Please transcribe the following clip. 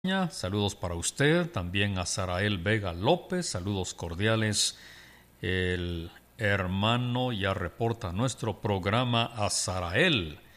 Saludos para usted, también a Sarael Vega López, saludos cordiales. El hermano ya reporta nuestro programa a Sarael.